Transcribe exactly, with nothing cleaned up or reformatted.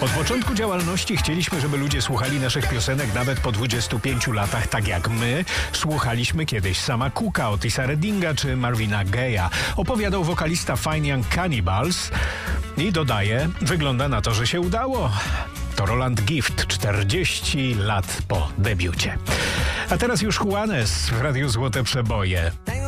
Od początku działalności chcieliśmy, żeby ludzie słuchali naszych piosenek nawet po dwudziestu pięciu latach, tak jak my słuchaliśmy kiedyś Sama Cooka, Otisa Reddinga czy Marvina Gaye'a. Opowiadał wokalista Fine Young Cannibals i dodaje, wygląda na to, że się udało. To Roland Gift, czterdzieści lat po debiucie. A teraz już Juanes w Radiu Złote Przeboje.